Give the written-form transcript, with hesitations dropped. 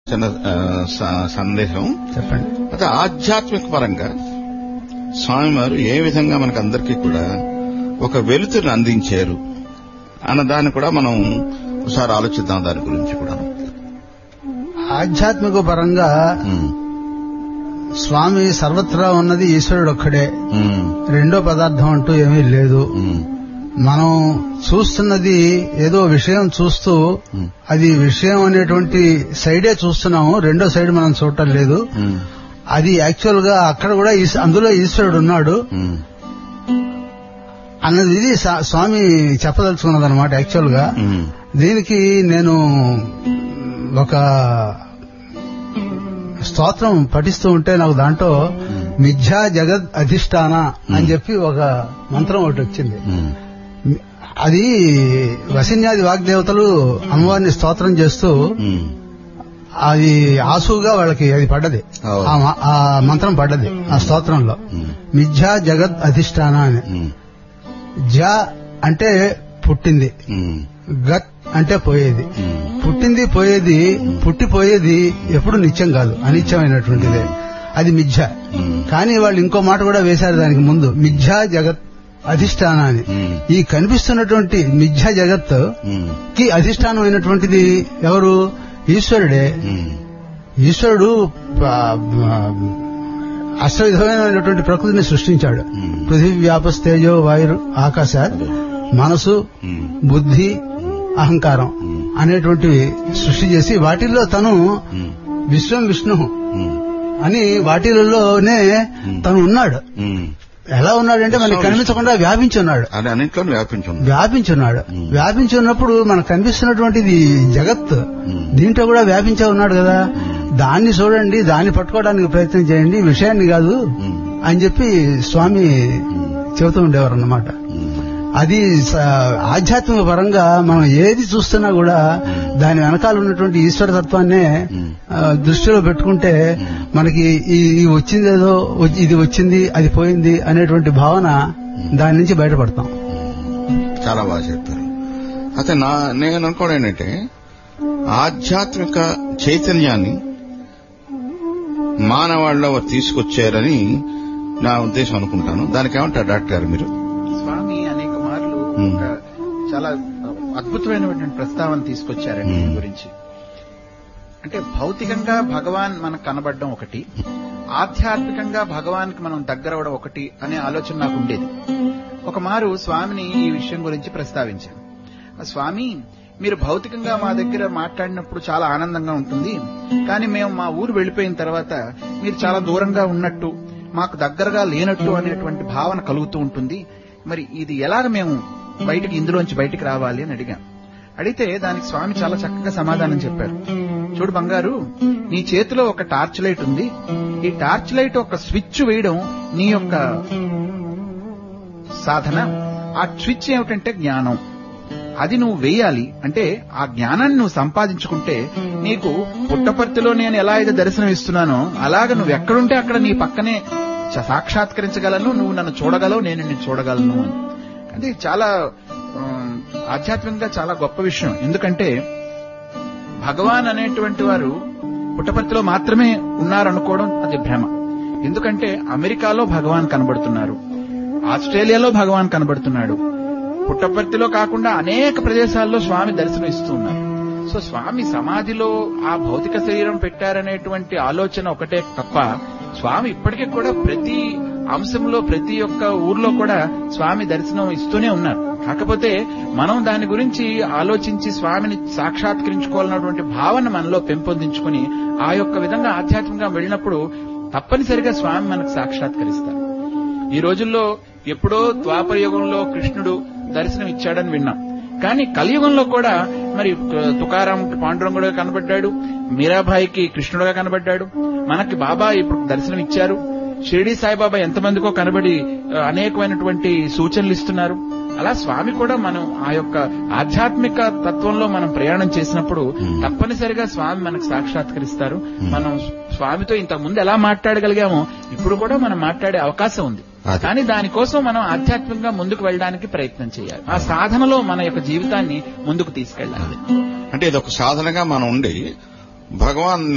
చిన్న సందేశం చెప్పండి. అయితే ఆధ్యాత్మిక పరంగా స్వామివారు ఏ విధంగా మనకందరికీ కూడా ఒక వెలుతురుని అందించారు అన్న దాన్ని కూడా మనం ఒకసారి ఆలోచిద్దాం. దాని గురించి కూడా ఆధ్యాత్మిక పరంగా స్వామి సర్వత్రా ఉన్నది ఈశ్వరుడు ఒక్కడే, రెండో పదార్థం అంటూ ఏమీ లేదు. మనం చూస్తున్నది ఏదో విషయం చూస్తూ అది విషయం అనేటువంటి సైడే చూస్తున్నాము, రెండో సైడ్ మనం చూడటం లేదు. అది యాక్చువల్ గా అక్కడ కూడా అందులో ఈశ్వరుడు ఉన్నాడు అన్నది ఇది స్వామి చెప్పదలుచుకున్నదన్నమాట. యాక్చువల్ గా దీనికి నేను ఒక స్తోత్రం పఠిస్తూ ఉంటే నాకు దాంట్లో మిథ్యా జగద్ అధిష్టాన అని చెప్పి ఒక మంత్రం ఒకటి వచ్చింది. అది వసిన్యాది వాగ్దేవతలు అమ్మవారిని స్తోత్రం చేస్తూ అది ఆసుగా వాళ్ళకి అది పడ్డది, ఆ మంత్రం పడ్డది ఆ స్తోత్రంలో. మిథ్యా జగద్ అధిష్టాన అని. జ అంటే పుట్టింది, గత్ అంటే పోయేది. పుట్టింది పోయేది, పుట్టిపోయేది ఎప్పుడు నిత్యం కాదు, అనిత్యమైనటువంటిదే. అది మిథ్య. కానీ వాళ్ళు ఇంకో మాట కూడా వేశారు దానికి ముందు, మిథ్యా జగత్ అధిష్టాన అని. ఈ కనిపిస్తున్నటువంటి మిథ్యా జగత్ కి అధిష్టానం అయినటువంటిది ఎవరు? ఈశ్వరుడే. ఈశ్వరుడు అష్టవిధమైనటువంటి ప్రకృతిని సృష్టించాడు. పృథివీ వ్యాపస్తేజో వాయు ఆకాశాత్ మనసు బుద్ధి అహంకారం అనేటువంటివి సృష్టి చేసి వాటిల్లో తను విశ్వం విష్ణు అని వాటిల్లోనే తను ఉన్నాడు. ఎలా ఉన్నాడంటే మనకి కనిపించకుండా వ్యాపించి ఉన్నాడు. వ్యాపించి ఉన్నప్పుడు మనకు కనిపిస్తున్నటువంటిది జగత్, దీంట్లో కూడా వ్యాపించే ఉన్నాడు కదా. దాన్ని చూడండి, దాన్ని పట్టుకోవడానికి ప్రయత్నం చేయండి, విషయాన్ని కాదు అని చెప్పి స్వామి చెబుతూ ఉండేవారు అన్నమాట. అది ఆధ్యాత్మిక పరంగా మనం ఏది చూస్తున్నా కూడా దాని వెనకాల ఉన్నటువంటి ఈశ్వర తత్వాన్నే దృష్టిలో పెట్టుకుంటే మనకి ఈ వచ్చిందేదో, ఇది వచ్చింది అది పోయింది అనేటువంటి భావన దాని నుంచి బయటపడతాం. చాలా బాగా చెప్పారు. అయితే నేను అనుకోవడం ఏంటంటే ఆధ్యాత్మిక చైతన్యాన్ని మానవాళ్ళలో తీసుకొచ్చారని నా ఉద్దేశం అనుకుంటాను. దానికి ఏమంటారు డాక్టర్ గారు మీరు? స్వామి అనేక మార్లు చాలా అద్భుతమైనటువంటి ప్రస్తావన తీసుకొచ్చారండి దీని గురించి. అంటే భౌతికంగా భగవాన్ మనకు కనబడడం ఒకటి, ఆధ్యాత్మికంగా భగవాన్కి మనం దగ్గరవడం ఒకటి అనే ఆలోచన నాకు ఉండేది. ఒక మారు స్వామిని ఈ విషయం గురించి ప్రస్తావించాను. స్వామి, మీరు భౌతికంగా మా దగ్గర మాట్లాడినప్పుడు చాలా ఆనందంగా ఉంటుంది, కానీ మేము మా ఊరు వెళ్లిపోయిన తర్వాత మీరు చాలా దూరంగా ఉన్నట్టు, మాకు దగ్గరగా లేనట్టు అనేటువంటి భావన కలుగుతూ ఉంటుంది. మరి ఇది ఎలాగ మేము ఇందులోంచి బయటికి రావాలి అని అడిగాం. అడిగితే దానికి స్వామి చాలా చక్కగా సమాధానం చెప్పారు. చూడు బంగారు, నీ చేతిలో ఒక టార్చ్ లైట్ ఉంది. ఈ టార్చ్ లైట్ ఒక స్విచ్ వేయడం నీ యొక్క సాధన. ఆ స్విచ్ ఏమిటంటే జ్ఞానం. అది నువ్వు వేయాలి. అంటే ఆ జ్ఞానాన్ని నువ్వు సంపాదించుకుంటే నీకు పుట్టపర్తిలో నేను ఎలా అయితే దర్శనం ఇస్తున్నానో అలాగ నువ్వు ఎక్కడుంటే అక్కడ నీ పక్కనే సాక్షాత్కరించగలను, నువ్వు నన్ను చూడగలవు, నేను నిన్ను చూడగలను. అది చాలా ఆధ్యాత్మికంగా చాలా గొప్ప విషయం. ఎందుకంటే భగవాన్ అనేటువంటి వారు పుట్టపర్తిలో మాత్రమే ఉన్నారనుకోవడం అది భ్రమ. ఎందుకంటే అమెరికాలో భగవాన్ కనబడుతున్నారు, ఆస్ట్రేలియాలో భగవాన్ కనబడుతున్నాడు, పుట్టపర్తిలో కాకుండా అనేక ప్రదేశాల్లో స్వామి దర్శనం ఇస్తూ ఉన్నారు. సో స్వామి సమాధిలో ఆ భౌతిక శరీరం పెట్టారనేటువంటి ఆలోచన ఒకటే తప్ప స్వామి ఇప్పటికీ కూడా ప్రతి అంశంలో ప్రతి ఒక్క ఊర్లో కూడా స్వామి దర్శనం ఇస్తూనే ఉన్నారు. కాకపోతే మనం దాని గురించి ఆలోచించి స్వామిని సాక్షాత్కరించుకోవాలన్నటువంటి భావన మనలో పెంపొందించుకుని ఆ యొక్క విధంగా ఆధ్యాత్మికంగా వెళ్ళినప్పుడు తప్పనిసరిగా స్వామి మనకు సాక్షాత్కరిస్తారు. ఈ రోజుల్లో ఎప్పుడో ద్వాపర యుగంలో కృష్ణుడు దర్శనం ఇచ్చాడని విన్నాం, కానీ కలియుగంలో కూడా మరి తుకారాంకి పాండురంగుడుగా కనబడ్డాడు, మీరాబాయికి కృష్ణుడుగా కనబడ్డాడు, మనకి బాబా ఇప్పుడు దర్శనం ఇచ్చారు, షిరిడి సాయిబాబా ఎంతమందికో కనబడి అనేకమైనటువంటి సూచనలు ఇస్తున్నారు. అలా స్వామి కూడా మనం ఆ యొక్క ఆధ్యాత్మిక తత్వంలో మనం ప్రయాణం చేసినప్పుడు తప్పనిసరిగా స్వామి మనకు సాక్షాత్కరిస్తారు. మనం స్వామితో ఇంతకు ముందు ఎలా మాట్లాడగలిగామో ఇప్పుడు కూడా మనం మాట్లాడే అవకాశం ఉంది. కానీ దానికోసం మనం ఆధ్యాత్మికంగా ముందుకు వెళ్ళడానికి ప్రయత్నం చేయాలి. ఆ సాధనలో మన యొక్క జీవితాన్ని ముందుకు తీసుకెళ్లాలి. అంటే ఇది ఒక సాధనగా మనం ఉండి భగవాన్